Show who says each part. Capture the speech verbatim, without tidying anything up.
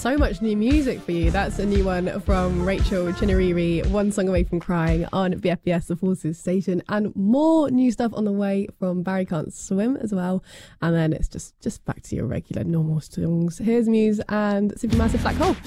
Speaker 1: so much new music for you. That's a new one from Rachel Chinariri, One Song Away from Crying on B F B S, the Forces station, and more new stuff on the way from Barry Can't Swim as well. And then it's just, just back to your regular normal songs. Here's Muse and Supermassive Black Hole.